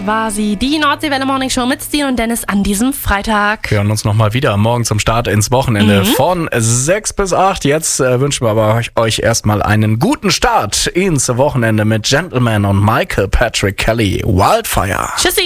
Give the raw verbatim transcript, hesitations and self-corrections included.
war sie, die Nordseewelle Morning Show mit Stine und Dennis an diesem Freitag. Wir hören uns nochmal wieder morgen zum Start ins Wochenende mhm. von sechs bis acht. Jetzt äh, wünschen wir aber euch, euch erstmal einen guten Start ins Wochenende mit Gentleman und Michael Patrick Kelly. Wildfire. Tschüssi.